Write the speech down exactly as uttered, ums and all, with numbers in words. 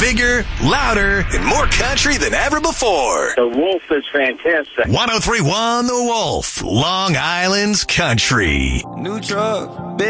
bigger, louder, and more country than ever before. The Wolf is fantastic. one oh three point one The Wolf, Long Island's country. New truck.